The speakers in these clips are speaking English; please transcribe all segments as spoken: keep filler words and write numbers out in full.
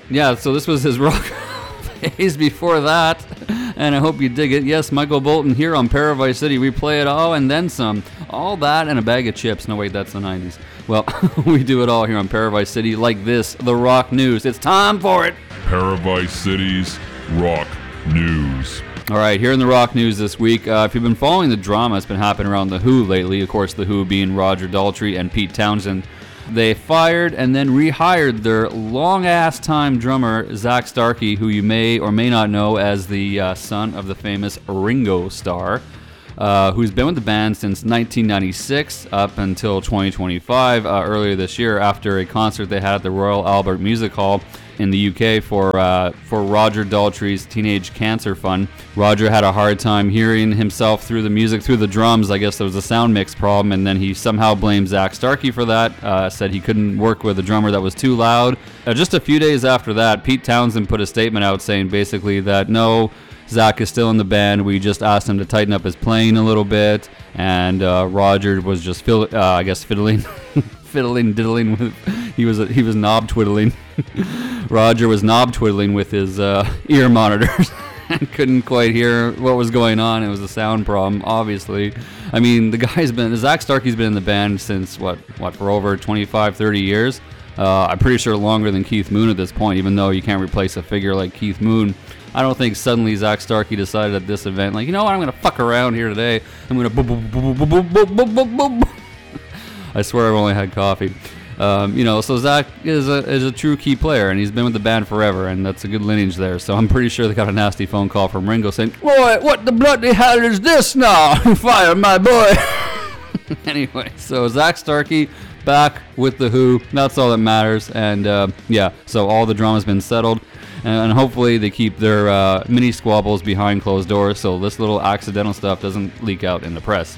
yeah, so this was his rock phase before that, and I hope you dig it. Yes, Michael Bolton here on Paradise City. We play it all and then some. All that and a bag of chips. No, wait, that's the nineties. Well, we do it all here on Paradise City like this, the rock news. It's time for it. Paradise City's rock news. All right, here in the rock news this week, uh, if you've been following the drama that's been happening around The Who lately, of course, The Who being Roger Daltrey and Pete Townshend, they fired and then rehired their long-ass time drummer, Zak Starkey, who you may or may not know as the uh, son of the famous Ringo Starr, uh, who's been with the band since nineteen ninety-six up until twenty twenty-five, uh, earlier this year, after a concert they had at the Royal Albert Music Hall in the U K for uh, for Roger Daltrey's Teenage Cancer Fund. Roger had a hard time hearing himself through the music, through the drums. I guess there was a sound mix problem, and then he somehow blamed Zak Starkey for that. Uh, said he couldn't work with a drummer that was too loud. Uh, just a few days after that, Pete Townshend put a statement out saying basically that no, Zak is still in the band. We just asked him to tighten up his playing a little bit, and uh, Roger was just, fill, uh, I guess, fiddling, fiddling, diddling with. He was he was knob twiddling. Roger was knob twiddling with his uh, ear monitors and couldn't quite hear what was going on. It was a sound problem, obviously. I mean, the guy's been, Zak Starkey's been in the band since, what, what for over twenty-five, thirty years? Uh, I'm pretty sure longer than Keith Moon at this point, even though you can't replace a figure like Keith Moon. I don't think suddenly Zak Starkey decided at this event, like, you know what, I'm going to fuck around here today. I'm going to boop, boop, boop, boop, boop, boop, boop, boop, boop. I swear I've only had coffee. Um, you know, so Zak is a is a true key player, and he's been with the band forever, and that's a good lineage there. So I'm pretty sure they got a nasty phone call from Ringo saying, "Boy, what the bloody hell is this now? Fire my boy." Anyway, so Zak Starkey back with the Who. That's all that matters. And uh, yeah, so all the drama's been settled, and hopefully they keep their uh, mini squabbles behind closed doors, so this little accidental stuff doesn't leak out in the press.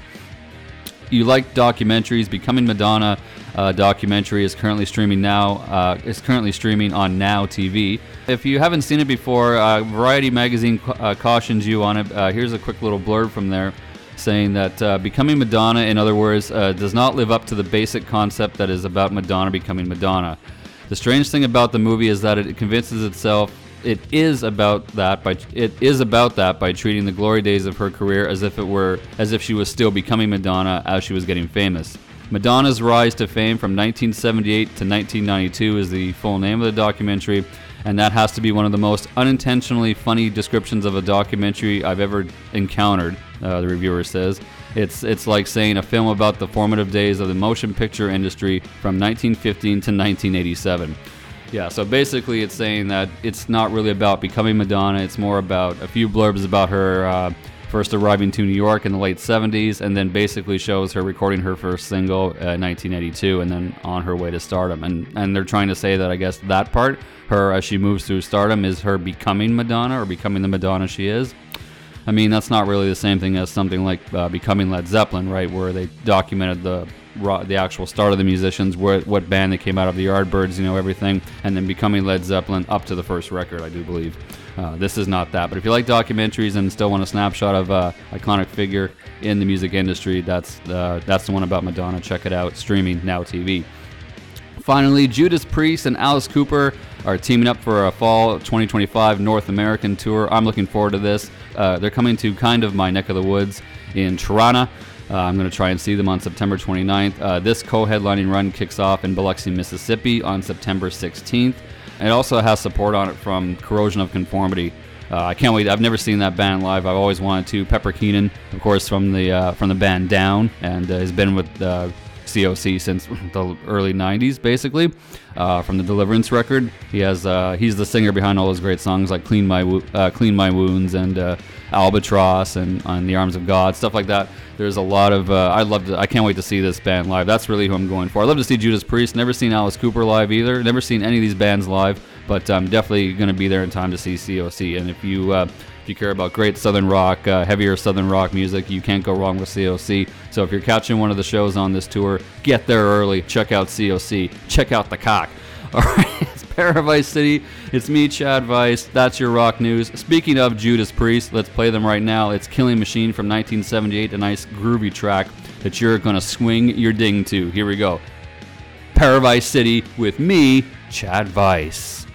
You like documentaries? Becoming Madonna uh, documentary is currently streaming now. Uh, is currently streaming on Now T V. If you haven't seen it before, uh, Variety magazine uh, cautions you on it. Uh, here's a quick little blurb from there, saying that uh, Becoming Madonna, in other words, uh, does not live up to the basic concept that is about Madonna becoming Madonna. The strange thing about the movie is that it convinces itself it is about that by it is about that by treating the glory days of her career as if it were as if she was still becoming Madonna as she was getting famous. Madonna's rise to fame from nineteen seventy-eight to nineteen ninety-two is the full name of the documentary, and that has to be one of the most unintentionally funny descriptions of a documentary I've ever encountered, uh, the reviewer says. It's it's like saying a film about the formative days of the motion picture industry from nineteen fifteen to nineteen eighty-seven. Yeah, so basically it's saying that it's not really about becoming Madonna. It's more about a few blurbs about her uh, first arriving to New York in the late seventies, and then basically shows her recording her first single in uh, nineteen eighty-two, and then on her way to stardom. And and they're trying to say that, I guess, that part, her as she moves through stardom, is her becoming Madonna, or becoming the Madonna she is. I mean, that's not really the same thing as something like uh, becoming Led Zeppelin, right, where they documented the the actual start of the musicians, where, what band they came out of, the Yardbirds, you know, everything, and then becoming Led Zeppelin up to the first record, I do believe. Uh, this is not that, but if you like documentaries and still want a snapshot of a iconic figure in the music industry, that's uh, that's the one about Madonna. Check it out, streaming Now T V. Finally, Judas Priest and Alice Cooper are teaming up for a fall twenty twenty-five North American tour. I'm looking forward to this. Uh, they're coming to kind of my neck of the woods in Toronto. Uh, I'm going to try and see them on September twenty-ninth. Uh, this co-headlining run kicks off in Biloxi, Mississippi on September sixteenth. It also has support on it from Corrosion of Conformity. Uh, I can't wait. I've never seen that band live. I've always wanted to. Pepper Keenan, of course, from the uh, from the band Down, and uh, has been with uh, C O C since the early nineties, basically. Uh, from the Deliverance record, he has uh, he's the singer behind all those great songs like "Clean My Wo- uh, Clean My Wounds" and uh, "Albatross" and "On the Arms of God," stuff like that. There's a lot of uh, I'd love to. I can't wait to see this band live. That's really who I'm going for. I'd love to see Judas Priest. Never seen Alice Cooper live either. Never seen any of these bands live, but I'm definitely going to be there in time to see C O C. And if you uh, if you care about great Southern rock, uh, heavier Southern rock music, you can't go wrong with C O C. So if you're catching one of the shows on this tour, get there early. Check out C O C. Check out the cock. All right. Paradise City. It's me, Chad Weiss. That's your rock news. Speaking of Judas Priest, let's play them right now. It's Killing Machine from nineteen seventy-eight, a nice groovy track that you're going to swing your ding to. Here we go. Paradise City with me, Chad Weiss.